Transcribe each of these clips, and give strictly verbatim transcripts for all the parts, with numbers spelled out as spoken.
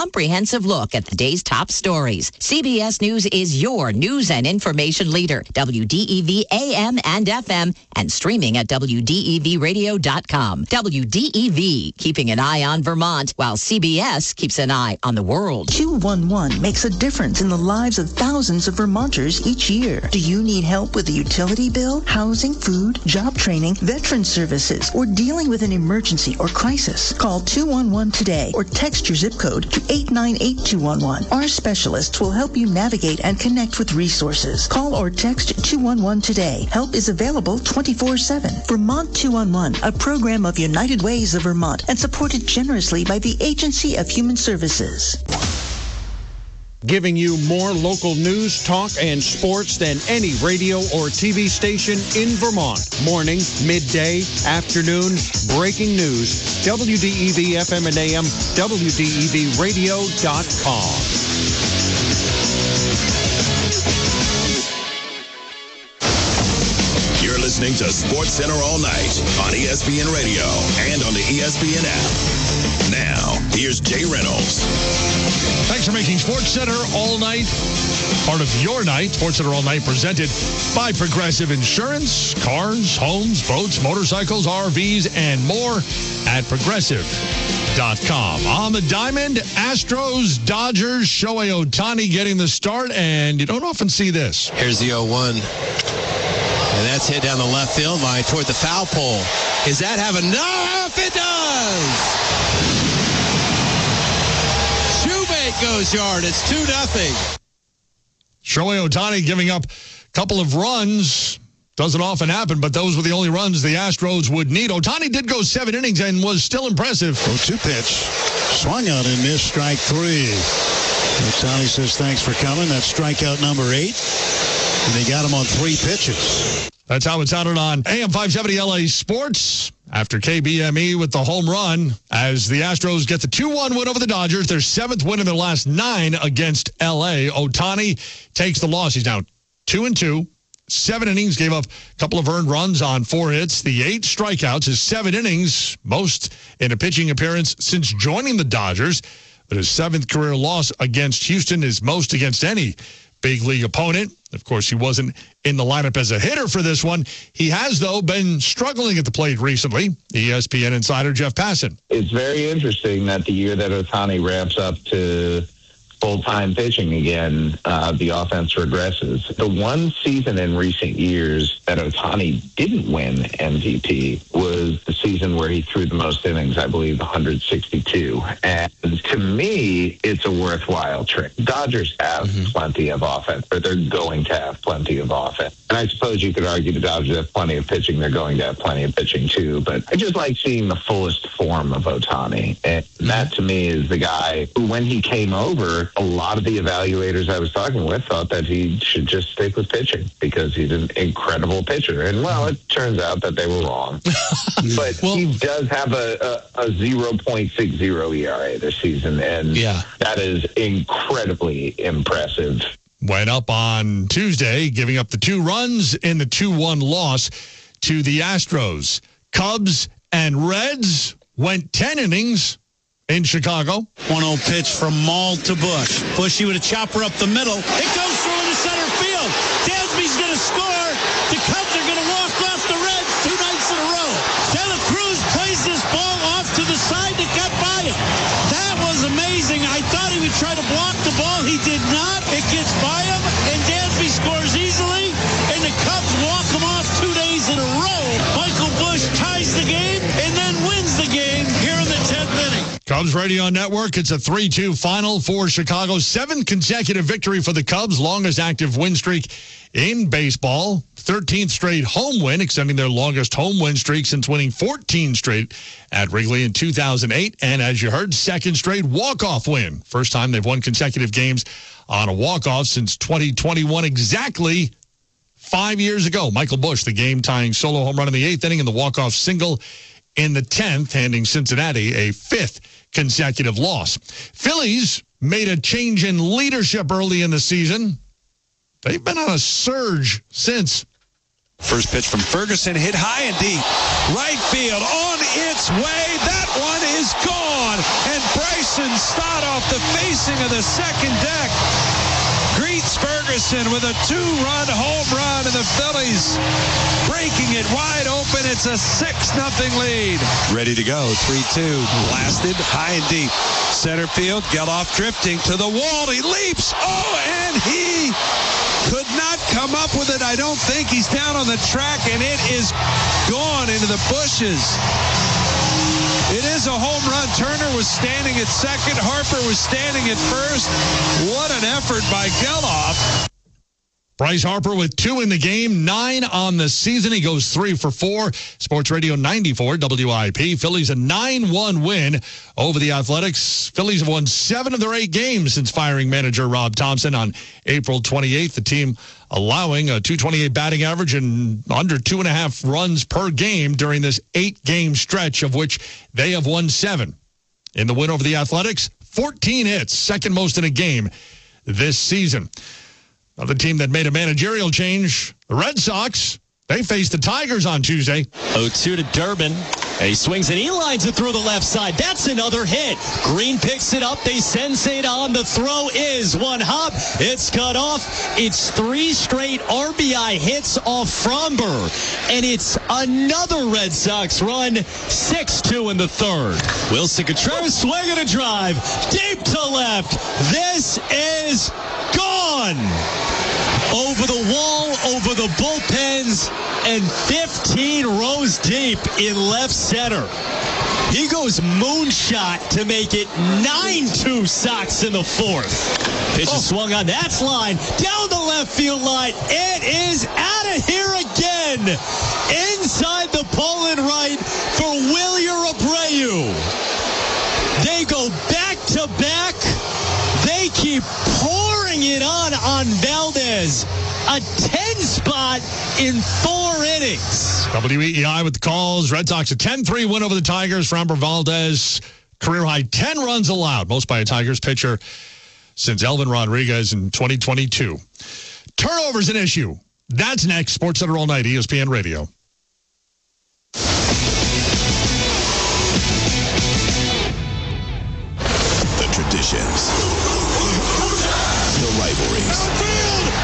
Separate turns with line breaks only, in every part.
comprehensive look at the day's top stories. C B S News is your news and information leader. W D E V A M and F M and streaming at W D E V radio dot com. W D E V, keeping an eye on Vermont, while C B S keeps an eye on the world.
two one one makes a difference in the lives of thousands of Vermonters each year. Do you need help with a utility bill, housing, food, job training, veteran services, or dealing with an emergency or crisis? Call two one one today or text your zip code to eight nine eight two one one. Our specialists will help you navigate and connect with resources. Call or text two one one today. Help is available twenty-four seven. Vermont two one one, a program of United Ways of Vermont and supported generously by the Agency of Human Services.
Giving you more local news, talk, and sports than any radio or T V station in Vermont. Morning, midday, afternoon, breaking news. W D E V F M and A M, W D E V radio dot com.
You're listening to Sports Center all night on E S P N Radio and on the E S P N app. Now, here's Jay Reynolds.
Thanks for making Sports Center all night part of your night. Sports Center all night presented by Progressive Insurance. Cars, homes, boats, motorcycles, R Vs, and more at progressive dot com. On the diamond, Astros, Dodgers, Shohei Ohtani getting the start, and you don't often see this.
Here's the oh one. And that's hit down the left field line toward the foul pole. Is that have enough? It does! Shoemake goes yard. It's two nothing.
Shohei Ohtani giving up a couple of runs. Doesn't often happen, but those were the only runs the Astros would need. Ohtani did go seven innings and was still impressive.
oh two pitch. Swung out and missed, strike three. Ohtani says thanks for coming. That's strikeout number eight. And they got him on three pitches.
That's how it sounded on A M five seventy L A Sports after K B M E with the home run as the Astros get the two one win over the Dodgers, their seventh win in their last nine against L A. Ohtani takes the loss. He's now two and two, seven innings, gave up a couple of earned runs on four hits, the eight strikeouts, his seven innings, most in a pitching appearance since joining the Dodgers. But his seventh career loss against Houston is most against any big league opponent. Of course, he wasn't in the lineup as a hitter for this one. He has, though, been struggling at the plate recently. E S P N insider Jeff Passan.
It's very interesting that the year that Ohtani ramps up to full-time pitching again, uh, the offense regresses. The one season in recent years that Ohtani didn't win M V P was the season where he threw the most innings, I believe, one hundred sixty-two. And to me, it's a worthwhile trick. Dodgers have mm-hmm. plenty of offense, or they're going to have plenty of offense. And I suppose you could argue the Dodgers have plenty of pitching. They're going to have plenty of pitching, too. But I just like seeing the fullest form of Ohtani. And that, to me, is the guy who, when he came over, a lot of the evaluators I was talking with thought that he should just stick with pitching because he's an incredible pitcher. And, well, it turns out that they were wrong. But well, he does have a, a, a zero point six oh E R A this season, and yeah. that is incredibly impressive.
Went up on Tuesday, giving up the two runs in the two one loss to the Astros. Cubs and Reds went ten innings in Chicago.
one oh pitch from Maul to Bush. Bushy with a chopper up the middle. It goes through into center field. Dansby's going to score. The Cubs are going to walk off the Reds two nights in a row. De La Cruz plays this ball off to the side that got by him. That was amazing. I thought he would try to block the ball. He did not. It gets by him, and Dansby scores easily, and the Cubs walk him off two days in a row. Michael Bush ties the game and then wins the game here in the tenth inning.
Cubs Radio Network, it's a three two final for Chicago. Seven consecutive victory for the Cubs, longest active win streak in baseball. thirteenth straight home win, extending their longest home win streak since winning fourteen straight at Wrigley in two thousand eight. And as you heard, second straight walk-off win. First time they've won consecutive games on a walk-off since twenty twenty-one, exactly five years ago. Michael Bush, the game-tying solo home run in the eighth inning and the walk-off single in the tenth, handing Cincinnati a fifth consecutive loss. Phillies made a change in leadership early in the season. They've been on a surge since.
First pitch from Ferguson, hit high and deep. Right field on its way. That one is gone. And Bryce
Wilson Stott off the facing of the second deck greets Ferguson with a two-run home run, and the Phillies breaking it wide open. It's a six nothing lead.
Ready to go. three two. Blasted high and deep. Center field. Geloff drifting to the wall. He leaps. Oh, and he could not come up with it. I don't think. He's down on the track, and it is gone into the bushes. It is a home run. Turner was standing at second. Harper was standing at first. What an effort by Geloff.
Bryce Harper with two in the game, nine on the season. He goes three for four. Sports Radio ninety-four W I P. Phillies a nine one win over the Athletics. Phillies have won seven of their eight games since firing manager Rob Thompson on April twenty-eighth. The team allowing a two twenty-eight batting average and under two and a half runs per game during this eight-game stretch, of which they have won seven. In the win over the Athletics, fourteen hits, second most in a game this season. Another team that made a managerial change, the Red Sox. They faced the Tigers on Tuesday.
oh two to Durbin. He swings and he lines it through the left side. That's another hit. Green picks it up. They sensate on. The throw is one hop. It's cut off. It's three straight R B I hits off Fromber. And it's another Red Sox run. six two in the third. Wilson Contreras swinging a drive. Deep to left. This is gone. Over the wall, over the bullpens, and fifteen rows deep in left center. He goes moonshot to make it nine two Sox in the fourth. Pitch is swung on. That's line. Down the left field line. It is out of here again. Inside the pole and right for Wilyer Abreu. They go back to back. They keep pouring it on on Valdez. A ten spot in four innings.
W E E I with the calls. Red Sox a ten three win over the Tigers. Framber Valdez, career high ten runs allowed, most by a Tigers pitcher since Elvin Rodriguez in twenty twenty-two. Turnovers an issue. That's next. Sports Center all night, E S P N Radio.
The traditions, the rivalries,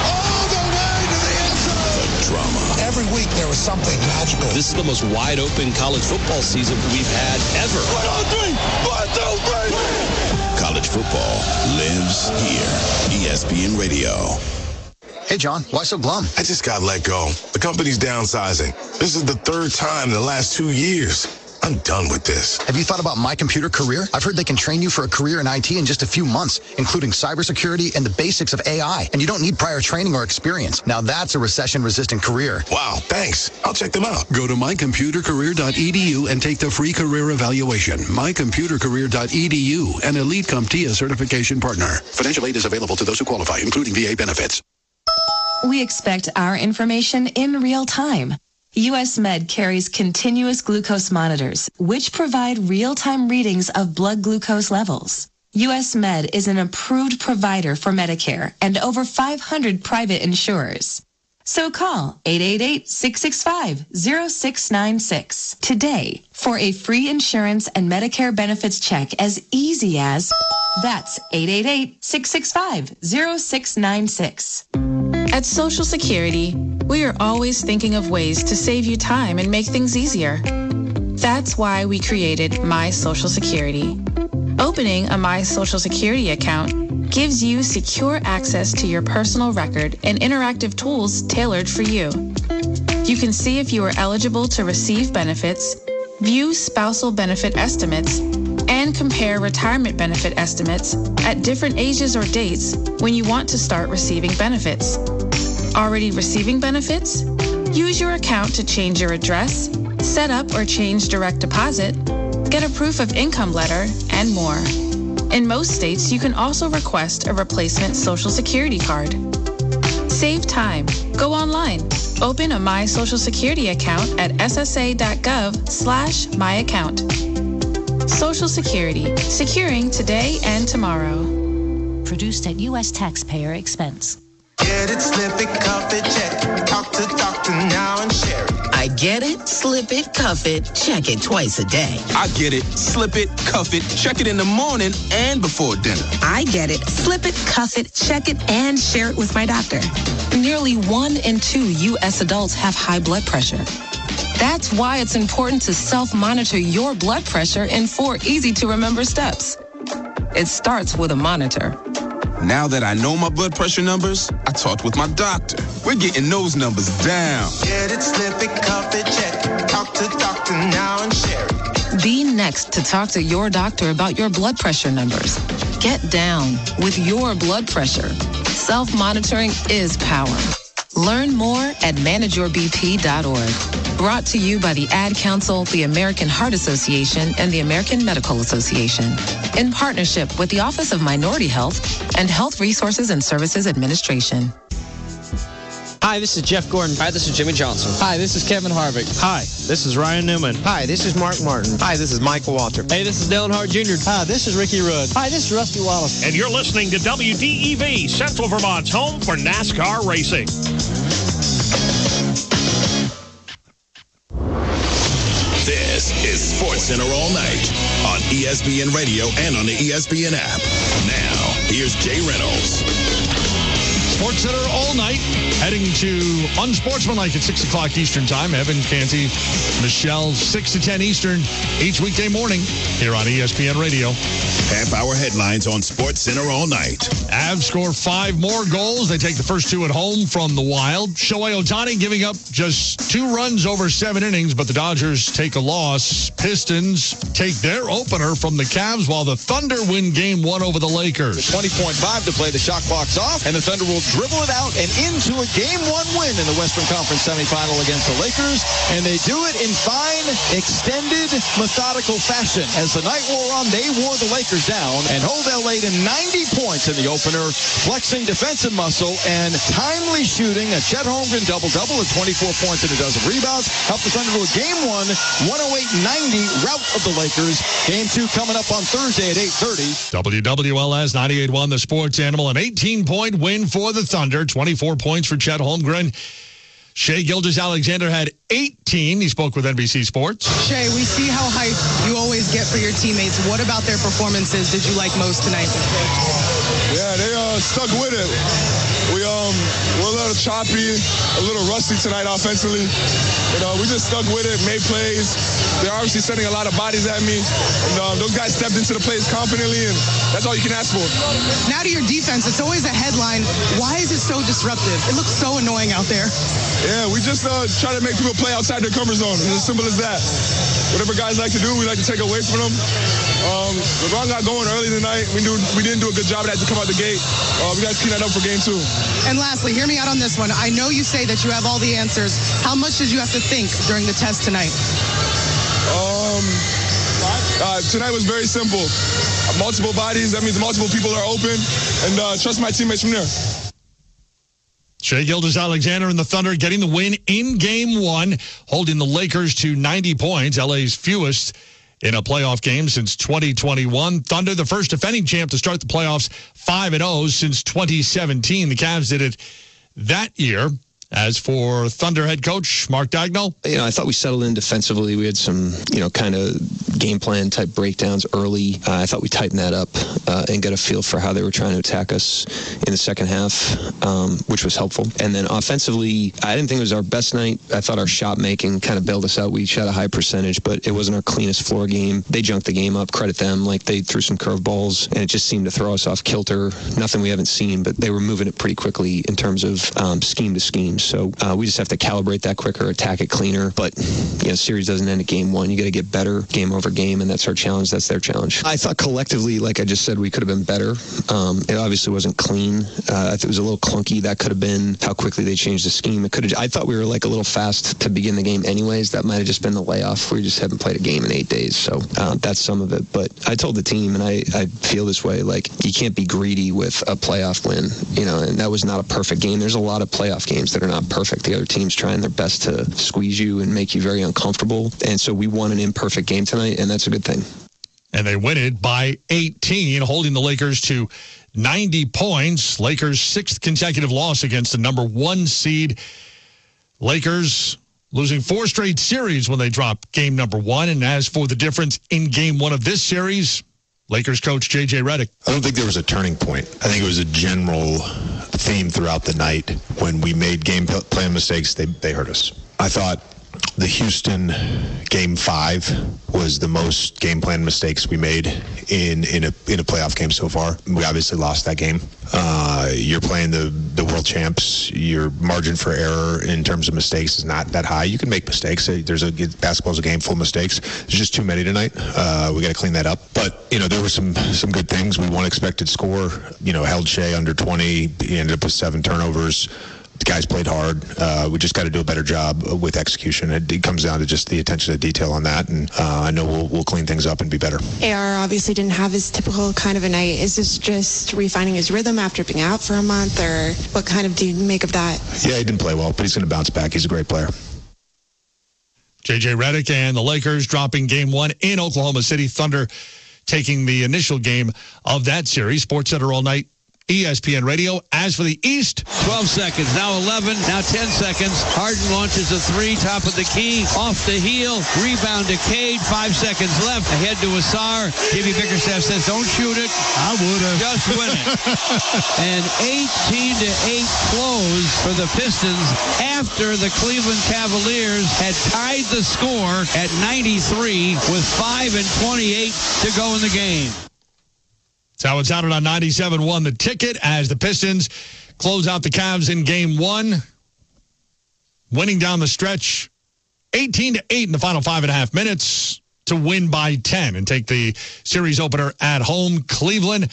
drama.
Every week there was something magical.
This is the most wide open college football season we've had ever.
One, two, three. One, two, three.
College football lives here. E S P N Radio.
Hey, John, why so glum?
I just got let go. The company's downsizing. This is the third time in the last two years. I'm done with this.
Have you thought about My Computer Career? I've heard they can train you for a career in I T in just a few months, including cybersecurity and the basics of A I. And you don't need prior training or experience. Now that's a recession-resistant career.
Wow, thanks. I'll check them out.
Go to my computer career dot e d u and take the free career evaluation. my computer career dot e d u, an Elite CompTIA certification partner. Financial aid is available to those who qualify, including V A benefits.
We expect our information in real time. U S Med carries continuous glucose monitors, which provide real-time readings of blood glucose levels. U S Med is an approved provider for Medicare and over five hundred private insurers. So call eight eight eight, six six five, zero six nine six today for a free insurance and Medicare benefits check as easy as that's eight eight eight, six six five, zero six nine six.
At Social Security, we are always thinking of ways to save you time and make things easier. That's why we created My Social Security. Opening a My Social Security account gives you secure access to your personal record and interactive tools tailored for you. You can see if you are eligible to receive benefits, view spousal benefit estimates, and compare retirement benefit estimates at different ages or dates when you want to start receiving benefits. Already receiving benefits? Use your account to change your address, set up or change direct deposit, get a proof of income letter, and more. In most states, you can also request a replacement Social Security card. Save time. Go online. Open a My Social Security account at s s a dot gov slash my account. Social Security, securing today and tomorrow.
Produced at U S taxpayer expense. Get it, slip it, cuff it, check it. Talk to doctor now and share it.
I get it, slip it, cuff it, check it twice a day.
I get it, slip it, cuff it, check it in the morning and before dinner.
I get it, slip it, cuff it, check it, and share it with my doctor.
Nearly one in two U S adults have high blood pressure. That's why it's important to self-monitor your blood pressure in four easy-to-remember steps. It starts with a monitor.
Now that I know my blood pressure numbers, I talked with my doctor. We're getting those numbers down.
Get it, slip it, cuff it, check it. Talk to doctor now and share it.
Be next to talk to your doctor about your blood pressure numbers. Get down with your blood pressure. Self-monitoring is power. Learn more at manage your b p dot org. Brought to you by the Ad Council, the American Heart Association, and the American Medical Association. In partnership with the Office of Minority Health and Health Resources and Services Administration.
Hi, this is Jeff Gordon.
Hi, this is Jimmy Johnson.
Hi, this is Kevin Harvick.
Hi, this is Ryan Newman.
Hi, this is Mark Martin.
Hi, this is Michael Walter.
Hey, this is Dale Hart Junior
Hi, this is Ricky Rudd.
Hi, this is Rusty Wallace.
And you're listening to W D E V, Central Vermont's home for NASCAR racing.
This is SportsCenter all night on E S P N Radio and on the E S P N app. Now, here's Jay Reynolds.
SportsCenter all night, heading to Unsportsmanlike at six o'clock Eastern Time. Evan Canty, Michelle, six to ten Eastern, each weekday morning here on E S P N Radio.
Half-hour headlines on SportsCenter all night.
Avs score five more goals. They take the first two at home from the Wild. Shohei Ohtani giving up just two runs over seven innings, but the Dodgers take a loss. Pistons take their opener from the Cavs, while the Thunder win game one over the Lakers.
twenty point five to play, the shot clock's off, and the Thunder will dribble it out and into a game one win in the Western Conference semifinal against the Lakers, and they do it in fine, extended, methodical fashion. As the night wore on, they wore the Lakers down and hold L A to ninety points in the opener, flexing defensive muscle and timely shooting. A Chet Holmgren double-double at twenty-four points and a dozen rebounds helped the Thunder to a game one, one oh eight ninety rout of the Lakers. Game two coming up on Thursday at eight thirty.
W W L S ninety-eight one, the sports animal, an eighteen point win for the Thunder, twenty-four points for Chet Holmgren. Shai Gilgeous-Alexander had eighteen. He spoke with N B C Sports.
Shai, we see how hyped you always get for your teammates. What about their performances did you like most tonight?
Yeah, they uh, stuck with it. We um, we're a little choppy, a little rusty tonight offensively. You know, we just stuck with it, made plays. They're obviously sending a lot of bodies at me. And um, those guys stepped into the plays confidently, and that's all you can ask for.
Now to your defense, it's always a headline. Why is it so disruptive? It looks so annoying out there.
Yeah, we just uh, try to make people play outside their comfort zone. It's as simple as that. Whatever guys like to do, we like to take away from them. Um, LeBron got going early tonight. We knew we didn't do a good job of that to come out the gate. Uh, we got to clean that up for game two.
And lastly, hear me out on this one. I know you say that you have all the answers. How much did you have to think during the test tonight?
Um, uh, tonight was very simple. Uh, multiple bodies. That means multiple people are open. And uh, trust my teammates from there.
Shai Gilgeous-Alexander and the Thunder getting the win in game one, holding the Lakers to ninety points, L A's fewest in a playoff game since twenty twenty-one. Thunder, the first defending champ to start the playoffs five and oh since twenty seventeen. The Cavs did it that year. As for Thunder head coach Mark Daigneault,
you know, I thought we settled in defensively. We had some, you know, kind of game plan type breakdowns early. Uh, I thought we tightened that up uh, and got a feel for how they were trying to attack us in the second half, um, which was helpful. And then offensively, I didn't think it was our best night. I thought our shot making kind of bailed us out. We shot a high percentage, but it wasn't our cleanest floor game. They junked the game up. Credit them. Like, they threw some curveballs, and it just seemed to throw us off kilter. Nothing we haven't seen, but they were moving it pretty quickly in terms of um, scheme to scheme. So uh, we just have to calibrate that quicker, attack it cleaner. But, you know, series doesn't end at game one. You got to get better game over game, and that's our challenge. That's their challenge. I thought collectively, like I just said, we could have been better. Um, it obviously wasn't clean. Uh, I thought it was a little clunky. That could have been how quickly they changed the scheme. It could have. I thought we were like a little fast to begin the game anyways. That might have just been the layoff. We just haven't played a game in eight days. So uh, that's some of it. But I told the team, and I, I feel this way, like, you can't be greedy with a playoff win, you know, and that was not a perfect game. There's a lot of playoff games that are not perfect. The other team's trying their best to squeeze you and make you very uncomfortable. And so we won an imperfect game tonight, and that's a good thing.
And they win it by eighteen, holding the Lakers to ninety points. Lakers' sixth consecutive loss against the number one seed. Lakers losing four straight series when they dropped game number one. And as for the difference in game one of this series, Lakers coach J J Redick.
I don't think there was a turning point. I think it was a general theme throughout the night. When we made game plan mistakes, they, they hurt us. I thought the Houston game five was the most game plan mistakes we made in, in a in a playoff game so far. We obviously lost that game. Uh, you're playing the, the world champs. Your margin for error in terms of mistakes is not that high. You can make mistakes. There's a basketball's a game full of mistakes. There's just too many tonight. Uh, we got to clean that up. But you know there were some some good things. We won expected score. You know held Shea under twenty. He ended up with seven turnovers. The guys played hard. Uh, we just got to do a better job with execution. It, it comes down to just the attention to detail on that, and uh, I know we'll, we'll clean things up and be better.
A R obviously didn't have his typical kind of a night. Is this just refining his rhythm after being out for a month, or what kind of do you make of that?
Yeah, he didn't play well, but he's going to bounce back. He's a great player.
J J Redick and the Lakers dropping game one in Oklahoma City. Thunder taking the initial game of that series. SportsCenter all night. E S P N Radio. As for the East,
twelve seconds, now eleven, now ten seconds. Harden launches a three, top of the key, off the heel, rebound to Cade, five seconds left, ahead to Asar. Jimmy Bickerstaff says, don't shoot it.
I would have.
Just win it. And eighteen to eight close for the Pistons after the Cleveland Cavaliers had tied the score at ninety-three with five and twenty-eight to go in the game.
That's how it sounded on ninety-seven one The Ticket as the Pistons close out the Cavs in game one, winning down the stretch eighteen to eight in the final five and a half minutes to win by ten and take the series opener at home. Cleveland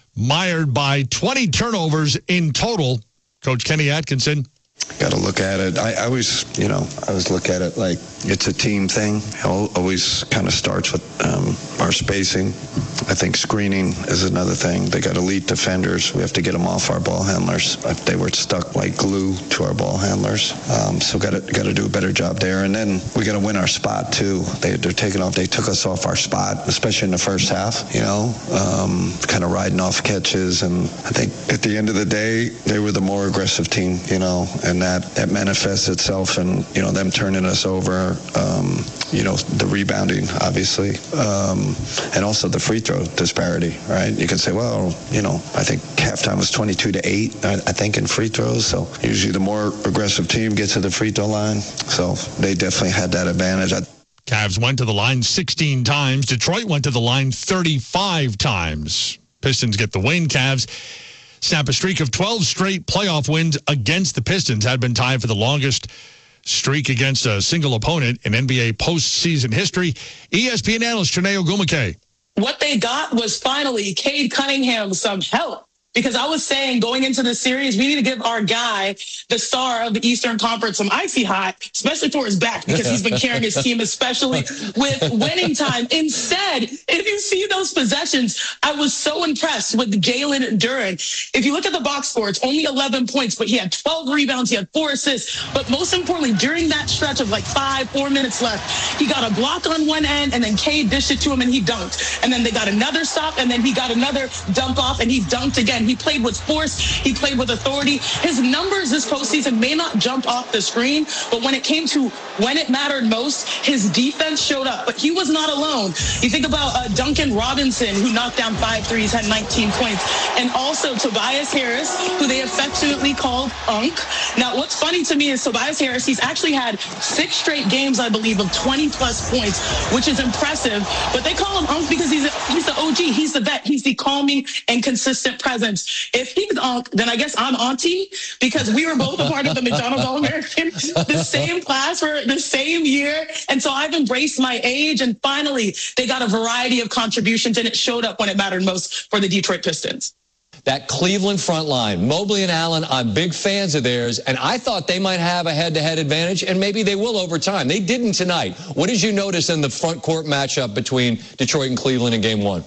mired by twenty turnovers in total. Coach Kenny Atkinson.
Got to look at it. I, I always, you know, I always look at it like it's a team thing. It always kind of starts with um, our spacing. I think screening is another thing. They got elite defenders. We have to get them off our ball handlers. They were stuck like glue to our ball handlers. Um, so got to got to do a better job there. And then we got to win our spot too. They, they're taking off. They took us off our spot, especially in the first half. You know, um, kind of riding off catches. And I think at the end of the day, they were the more aggressive team. You know. And that, that manifests itself in, you know, them turning us over, um, you know, the rebounding, obviously, um, and also the free throw disparity, right? You can say, well, you know, I think halftime was twenty-two to eight, I, I think, in free throws. So usually the more aggressive team gets to the free throw line. So they definitely had that advantage. I,
Cavs went to the line sixteen times. Detroit went to the line thirty-five times. Pistons get the win. Cavs snap a streak of twelve straight playoff wins against the Pistons. Had been tied for the longest streak against a single opponent in N B A postseason history. E S P N analyst Chiney Ogwumike.
What they got was finally Cade Cunningham some help. Because I was saying going into the series, we need to give our guy, the star of the Eastern Conference, some icy hot, especially for his back, because he's been carrying his team, especially with winning time. Instead, if you see those possessions, I was so impressed with Jalen Duren. If you look at the box score, it's only eleven points, but he had twelve rebounds, he had four assists. But most importantly, during that stretch of like five, four minutes left, he got a block on one end, and then Cade dished it to him, and he dunked. And then they got another stop, and then he got another dump off, and he dunked again. He played with force. He played with authority. His numbers this postseason may not jump off the screen, but when it came to when it mattered most, his defense showed up. But he was not alone. You think about uh, Duncan Robinson, who knocked down five threes, had nineteen points, and also Tobias Harris, who they affectionately called Unk. Now, what's funny to me is Tobias Harris, he's actually had six straight games, I believe, of twenty plus points, which is impressive. But they call him Unk because he's a, he's the O G. He's the vet. He's the calming and consistent presence. If he's Unc, then I guess I'm Auntie, because we were both a part of the McDonald's All-American, the same class for the same year. And so I've embraced my age, and finally they got a variety of contributions, and it showed up when it mattered most for the Detroit Pistons.
That Cleveland front line, Mobley and Allen, I'm big fans of theirs, and I thought they might have a head-to-head advantage, and maybe they will over time. They didn't tonight. What did you notice in the front court matchup between Detroit and Cleveland in game one?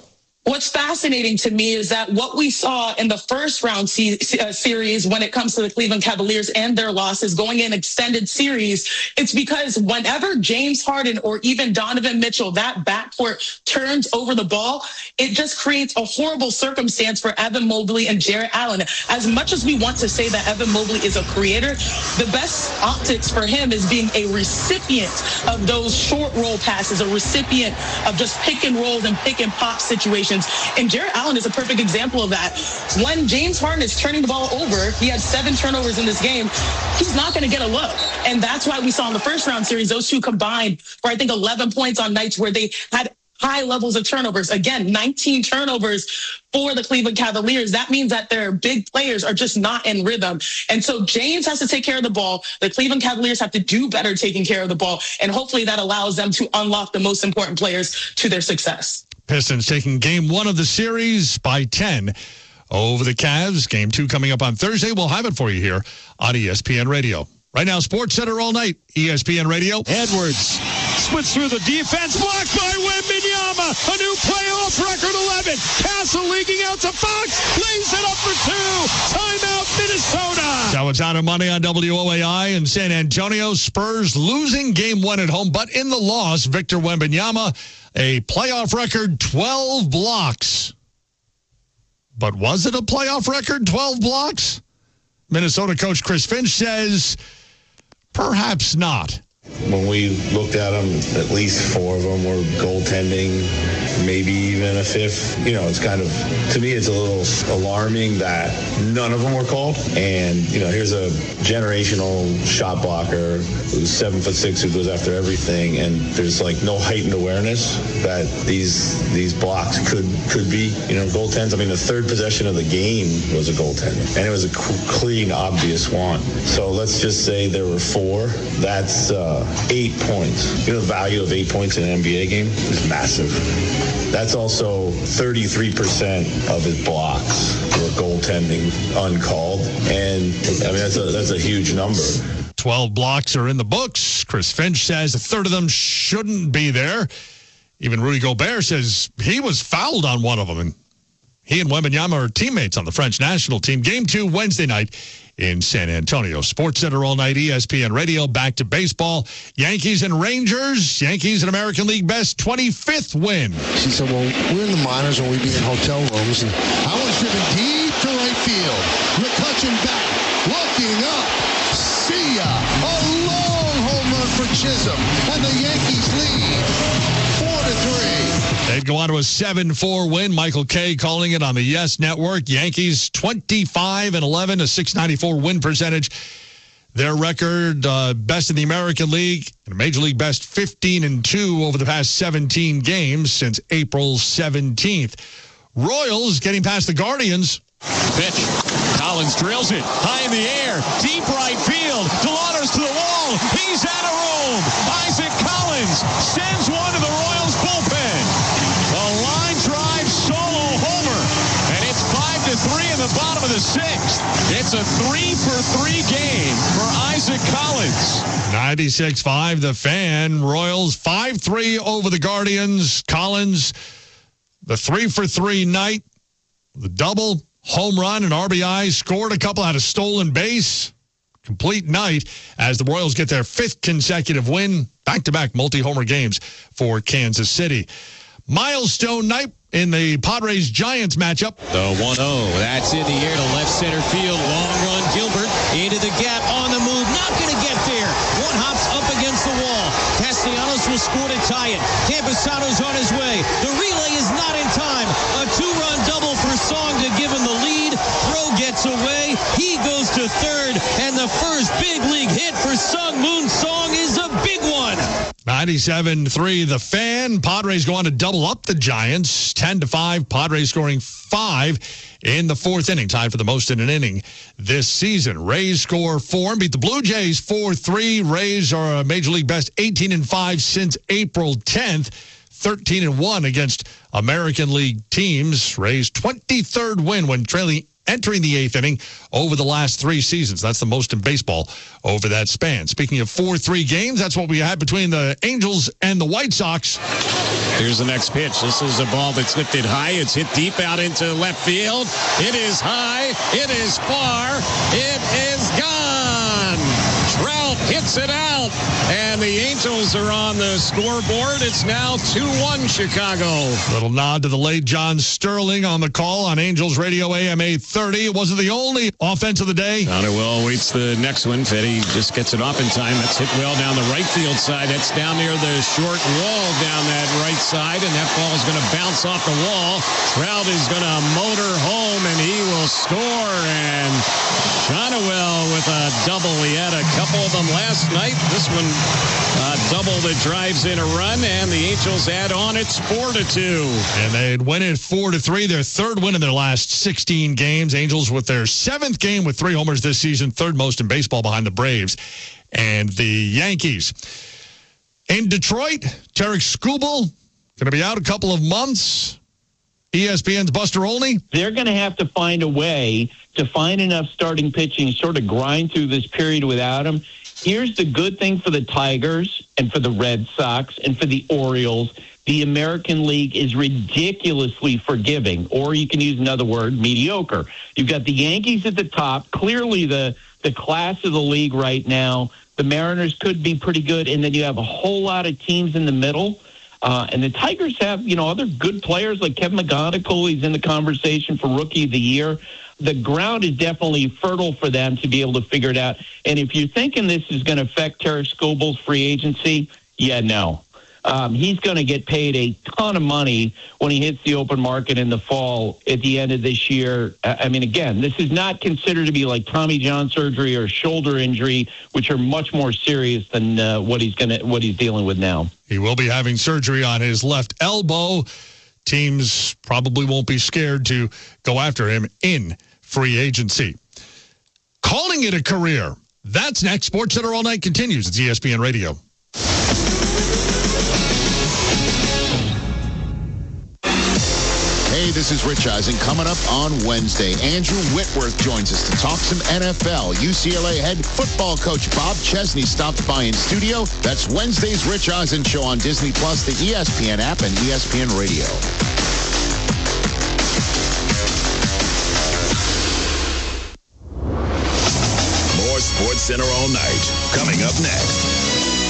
What's fascinating to me is that what we saw in the first round se- uh, series when it comes to the Cleveland Cavaliers and their losses going in extended series, it's because whenever James Harden or even Donovan Mitchell, that backcourt turns over the ball, it just creates a horrible circumstance for Evan Mobley and Jarrett Allen. As much as we want to say that Evan Mobley is a creator, the best optics for him is being a recipient of those short roll passes, a recipient of just pick and rolls and pick and pop situations. And Jarrett Allen is a perfect example of that. When James Harden is turning the ball over, he had seven turnovers in this game, he's not going to get a look. And that's why we saw in the first round series, those two combined for, I think, eleven points on nights where they had high levels of turnovers. Again, nineteen turnovers for the Cleveland Cavaliers. That means that their big players are just not in rhythm. And so James has to take care of the ball. The Cleveland Cavaliers have to do better taking care of the ball. And hopefully that allows them to unlock the most important players to their success.
Pistons taking game one of the series by ten over the Cavs. Game two coming up on Thursday. We'll have it for you here on E S P N Radio. Right now, Sports Center all night, E S P N Radio.
Edwards splits through the defense, blocked by Wembanyama. A new playoff record eleven. Castle leaking out to Fox, lays it up for two. Timeout, Minnesota.
So it's out of money on W O A I in San Antonio. Spurs losing game one at home, but in the loss, Victor Wembanyama, a playoff record, twelve blocks. But was it a playoff record, twelve blocks? Minnesota coach Chris Finch says perhaps not.
When we looked at them, at least four of them were goaltending, maybe even a fifth. You know, it's kind of, to me, it's a little alarming that none of them were called. And, you know, here's a generational shot blocker who's seven foot six, who goes after everything. And there's like no heightened awareness that these these blocks could could be, you know, goaltends. I mean, the third possession of the game was a goaltender, and it was a clean, obvious one. So let's just say there were four. That's uh, eight points. You know, the value of eight points in an N B A game is massive. That's also thirty-three percent of his blocks were goaltending uncalled. And I mean, that's a, that's a huge number.
twelve blocks are in the books. Chris Finch says a third of them shouldn't be there. Even Rudy Gobert says he was fouled on one of them. And he and Wembanyama are teammates on the French national team. Game two Wednesday night in San Antonio. Sports Center all night, E S P N Radio. Back to baseball. Yankees and Rangers. Yankees an American League best twenty-fifth win.
She said, well, we're in the minors and we'd be in hotel rooms. And I was driven deep to right field. McCutchen back, looking up. See ya. A long home run for Chisholm. And the Yankees lead four to three.
They'd go on to a seven four win. Michael Kay calling it on the Yes Network. Yankees twenty-five and eleven, a six ninety-four win percentage. Their record, uh, best in the American League, and Major League best fifteen and two over the past seventeen games since April seventeenth. Royals getting past the Guardians.
Pitch. Collins drills it high in the air, deep right field. Delano's to the wall. He's out of room. Isaac Collins sends one to the Royals bullpen. A line drive solo homer, and it's five to three in the bottom of the sixth. It's a three for three game for Isaac Collins.
ninety-six five, the Fan. Royals five three over the Guardians. Collins, the three for three night, the double, home run, and R B I, scored a couple, had a stolen base. Complete night as the Royals get their fifth consecutive win, back-to-back multi-homer games for Kansas City. Milestone night in the Padres-Giants matchup.
The one oh, that's in the air to left center field. Long run, Gilbert into the gap, on the move, not going to get there. One hops up against the wall. Castellanos will score to tie it. Campusano's on his way. The relay is not in time. A two-run double for Song to give him the lead. Throw gets away. He goes to third, and the first big league hit for Sung Moon Song is a big one.
ninety-seven three, the Fan. Padres go on to double up the Giants. ten to five, Padres scoring five in the fourth inning, tied for the most in an inning this season. Rays score four and beat the Blue Jays four three. Rays are a Major League best eighteen and five since April tenth. thirteen and one against American League teams. Rays' twenty-third win when trailing entering the eighth inning over the last three seasons. That's the most in baseball over that span. Speaking of four three games, that's what we had between the Angels and the White Sox.
Here's the next pitch. This is a ball that's lifted high. It's hit deep out into left field. It is high. It is far. It is gone. Trout hits it out, and the Angels are on the scoreboard. It's now two one Chicago.
Little nod to the late John Sterling on the call on Angels Radio A M eight thirty. It wasn't the only offense of the day.
Honorwell waits the next one. Fetty just gets it off in time. That's hit well down the right field side. That's down near the short wall down that right side, and that ball is going to bounce off the wall. Trout is going to motor home, and he will score. And Honorwell with a double. He had a couple of them last night. This one, uh, double that drives in a run, and the Angels add on. It's four to two.
And they'd win it four to three. Their third win in their last sixteen games. Angels with their seventh game with three homers this season, third most in baseball behind the Braves and the Yankees. In Detroit, Tarek Skubal going to be out a couple of months. E S P N's Buster Olney.
They're going to have to find a way to find enough starting pitching, sort of grind through this period without him. Here's the good thing for the Tigers and for the Red Sox and for the Orioles. The American League is ridiculously forgiving, or you can use another word, mediocre. You've got the Yankees at the top, clearly the, the class of the league right now. The Mariners could be pretty good, and then you have a whole lot of teams in the middle. Uh, and the Tigers have, you know, other good players like Kevin McGonigal. He's in the conversation for Rookie of the Year. The ground is definitely fertile for them to be able to figure it out. And if you're thinking this is going to affect Tarek Skubal's free agency, yeah, no. Um, he's going to get paid a ton of money when he hits the open market in the fall at the end of this year. I mean, again, this is not considered to be like Tommy John surgery or shoulder injury, which are much more serious than uh, what he's going to what he's dealing with now.
He will be having surgery on his left elbow. Teams probably won't be scared to go after him in free agency. Calling it a career. That's next. Sports Center All Night continues. It's E S P N Radio.
Hey, this is Rich Eisen. Coming up on Wednesday, Andrew Whitworth joins us to talk some N F L. U C L A head football coach Bob Chesney stopped by in studio. That's Wednesday's Rich Eisen Show on Disney Plus, the E S P N app, and E S P N Radio.
More Sports Center All Night. Coming up next.